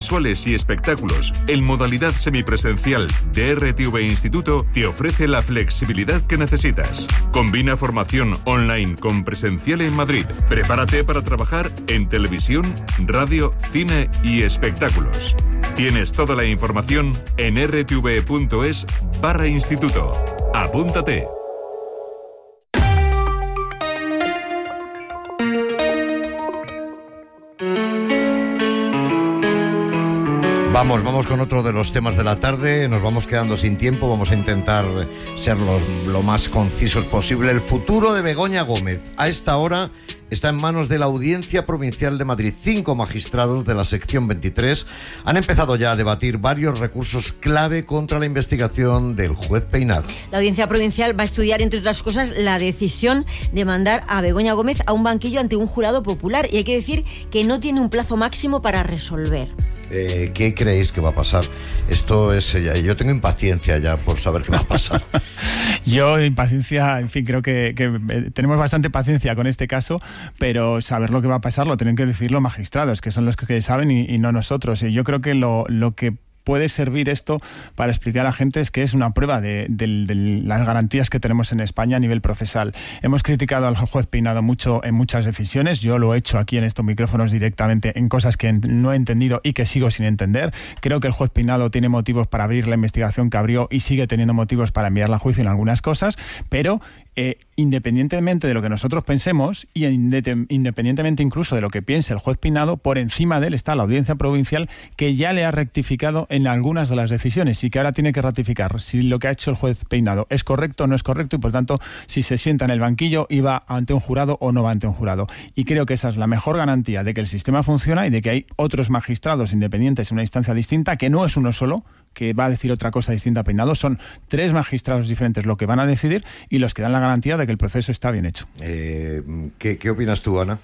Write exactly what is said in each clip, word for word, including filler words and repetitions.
audiovisuales y espectáculos en modalidad semipresencial de R T V Instituto te ofrece la flexibilidad que necesitas. Combina formación online con presencial en Madrid. Prepárate para trabajar en televisión, radio, cine y espectáculos. Tienes toda la información en r t v punto es barra instituto. Apúntate. Vamos, vamos con otro de los temas de la tarde. Nos vamos quedando sin tiempo. Vamos a intentar ser lo, lo más concisos posible. El futuro de Begoña Gómez. A esta hora está en manos de la Audiencia Provincial de Madrid. Cinco magistrados de la sección veintitrés han empezado ya a debatir varios recursos clave contra la investigación del juez Peinado. La Audiencia Provincial va a estudiar, entre otras cosas, la decisión de mandar a Begoña Gómez a un banquillo ante un jurado popular. Y hay que decir que no tiene un plazo máximo para resolver. Eh, ¿Qué creéis que va a pasar? Esto es ya, yo tengo impaciencia ya por saber qué va a pasar. Yo, impaciencia, en fin, creo que, que tenemos bastante paciencia con este caso, pero saber lo que va a pasar lo tienen que decir los magistrados, que son los que saben y, y no nosotros. Y yo creo que lo, lo que puede servir esto para explicar a la gente es que es una prueba de, de, de las garantías que tenemos en España a nivel procesal. Hemos criticado al juez Peinado mucho en muchas decisiones. Yo lo he hecho aquí en estos micrófonos directamente en cosas que no he entendido y que sigo sin entender. Creo que el juez Peinado tiene motivos para abrir la investigación que abrió y sigue teniendo motivos para enviarla a juicio en algunas cosas, pero Eh, independientemente de lo que nosotros pensemos y independientemente incluso de lo que piense el juez Peinado, por encima de él está la Audiencia Provincial, que ya le ha rectificado en algunas de las decisiones y que ahora tiene que ratificar si lo que ha hecho el juez Peinado es correcto o no es correcto, y por tanto si se sienta en el banquillo y va ante un jurado o no va ante un jurado. Y creo que esa es la mejor garantía de que el sistema funciona y de que hay otros magistrados independientes en una instancia distinta, que no es uno solo que va a decir otra cosa distinta a Peinado. Son tres magistrados diferentes lo que van a decidir y los que dan la garantía de que el proceso está bien hecho. Eh, ¿qué, ¿Qué opinas tú, Ana?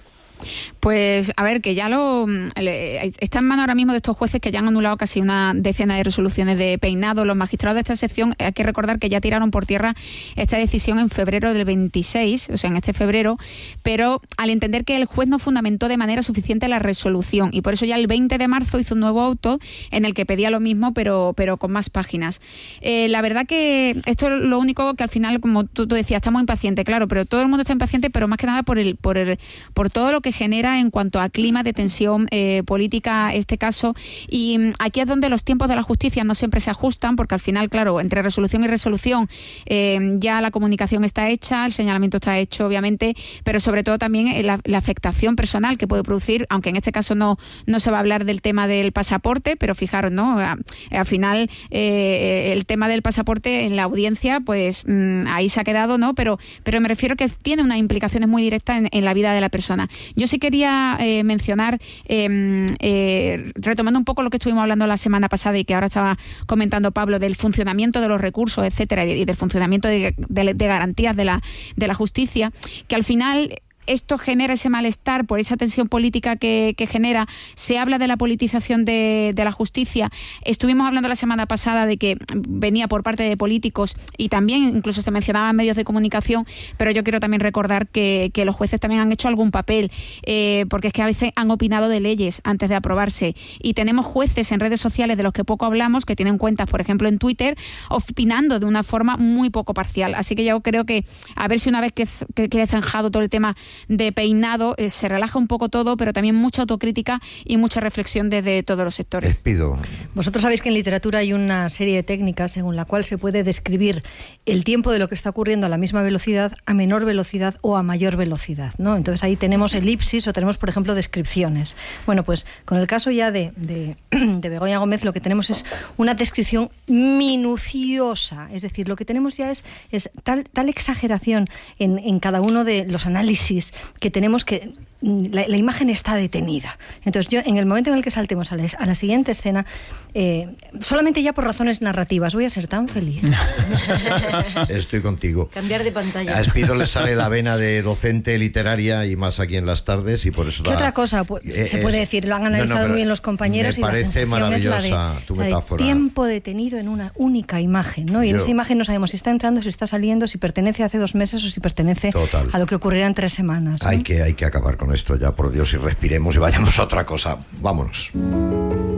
Pues a ver, que ya lo le, está en manos ahora mismo de estos jueces que ya han anulado casi una decena de resoluciones de Peinado. Los magistrados de esta sección, hay que recordar que ya tiraron por tierra esta decisión en febrero del veintiséis, o sea, en este febrero, pero al entender que el juez no fundamentó de manera suficiente la resolución, y por eso ya el veinte de marzo hizo un nuevo auto en el que pedía lo mismo, pero, pero con más páginas. Eh, la verdad que esto es lo único que al final, como tú, tú decías, estamos impacientes, claro, pero todo el mundo está impaciente, pero más que nada por el, por el, por todo lo que genera en cuanto a clima de tensión eh, política este caso. Y aquí es donde los tiempos de la justicia no siempre se ajustan, porque al final, claro, entre resolución y resolución eh, ya la comunicación está hecha, el señalamiento está hecho, obviamente, pero sobre todo también la, la afectación personal que puede producir, aunque en este caso no, no se va a hablar del tema del pasaporte, pero fijaros, ¿no? A, al final eh, el tema del pasaporte en la audiencia, pues mmm, ahí se ha quedado, ¿no? Pero, pero me refiero que tiene unas implicaciones muy directas en, en la vida de la persona. Yo sí quería eh, mencionar, eh, eh, retomando un poco lo que estuvimos hablando la semana pasada y que ahora estaba comentando Pablo, del funcionamiento de los recursos, etcétera, y del funcionamiento de, de, de garantías de la, de la justicia, que al final esto genera ese malestar por esa tensión política que, que genera. Se habla de la politización de, de la justicia. Estuvimos hablando la semana pasada de que venía por parte de políticos y también incluso se mencionaban medios de comunicación, pero yo quiero también recordar que, que los jueces también han hecho algún papel, eh, porque es que a veces han opinado de leyes antes de aprobarse, y tenemos jueces en redes sociales de los que poco hablamos, que tienen cuentas, por ejemplo, en Twitter, opinando de una forma muy poco parcial. Así que yo creo que a ver si una vez que, que quede zanjado todo el tema de Peinado, eh, se relaja un poco todo, pero también mucha autocrítica y mucha reflexión desde todos los sectores. Les pido. Vosotros sabéis que en literatura hay una serie de técnicas según la cual se puede describir el tiempo de lo que está ocurriendo a la misma velocidad, a menor velocidad o a mayor velocidad, ¿no? Entonces ahí tenemos elipsis o tenemos, por ejemplo, descripciones. Bueno, pues con el caso ya de, de, de Begoña Gómez, lo que tenemos es una descripción minuciosa, es decir, lo que tenemos ya es, es tal, tal exageración en, en cada uno de los análisis que tenemos que la, la imagen está detenida. Entonces yo, en el momento en el que saltemos a la, a la siguiente escena, eh, solamente ya por razones narrativas, voy a ser tan feliz. Estoy contigo. Cambiar de pantalla. A Espido le sale la vena de docente literaria y más aquí en las tardes, y por eso ¿Qué da, otra cosa pues, es, se puede decir? Lo han analizado no, no, muy bien los compañeros, y la sensación es la de, tu la de tiempo detenido en una única imagen, ¿no? Y yo, en esa imagen no sabemos si está entrando, si está saliendo, si pertenece a hace dos meses o si pertenece total. a lo que ocurrirá en tres semanas, ¿no? Hay que, hay que acabar con esto ya, por Dios, y respiremos y vayamos a otra cosa. Vámonos.